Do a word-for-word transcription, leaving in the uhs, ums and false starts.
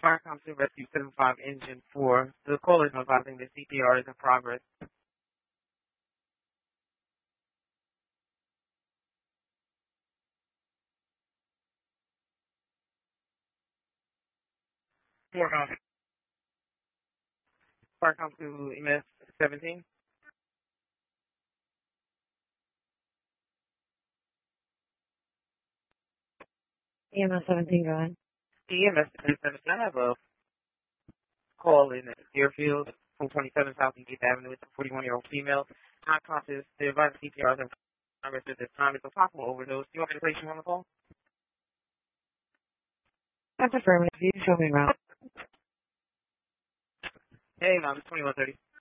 Fire comes to rescue seven five engine four. The call is advising that C P R is in progress. Four comes. Fire comes to E M S seventeen. E M S seventeen, go ahead. E M S seventeen. I have a call in Deerfield, four twenty-seven South East Avenue. It's a forty-one-year-old female, not conscious. The advised C P R is in progress at this time. It's a possible overdose. Do you want me to place you on the call? That's affirmative. You show me around. Hey, mom, it's twenty-one thirty.